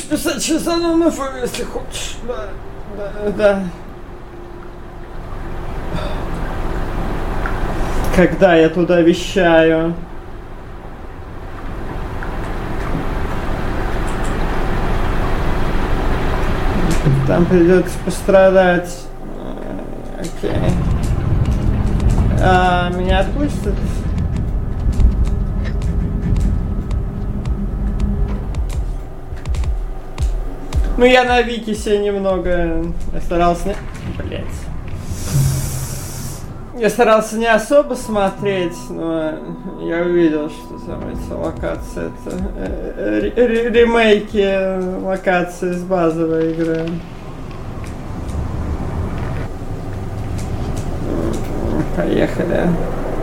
писать сейчас на форуме, если хочешь. Да. Когда я туда вещаю? Там придется пострадать. Окей. Меня отпустят? Ну, я на Викисе немного... Я старался не особо смотреть, но я увидел, что там эти локации, это ремейки локаций с базовой игры. Поехали.